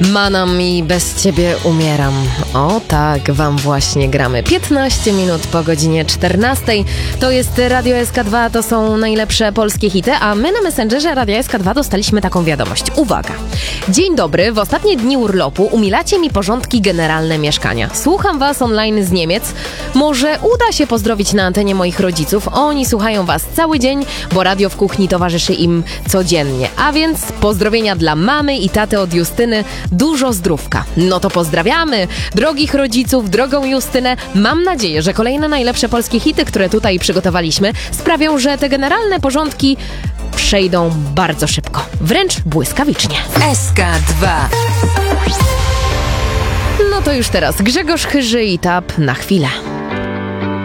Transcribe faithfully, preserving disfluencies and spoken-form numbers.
Manam i bez ciebie umieram. O tak, wam właśnie gramy. piętnaście minut po godzinie czternastej. To jest Radio S K dwa, to są najlepsze polskie hity, a my na Messengerze Radia S K dwa dostaliśmy taką wiadomość. Uwaga. Dzień dobry, w ostatnie dni urlopu umilacie mi porządki generalne mieszkania. Słucham was online z Niemiec. Może uda się pozdrowić na antenie moich rodziców. Oni słuchają was cały dzień, bo radio w kuchni towarzyszy im codziennie. A więc pozdrowienia dla mamy i taty od Justyny. Dużo zdrówka. No to pozdrawiamy drogich rodziców, drogą Justynę. Mam nadzieję, że kolejne najlepsze polskie hity, które tutaj przygotowaliśmy, sprawią, że te generalne porządki przejdą bardzo szybko. Wręcz błyskawicznie. S K dwa. No to już teraz Grzegorz Chyży i Tap na chwilę.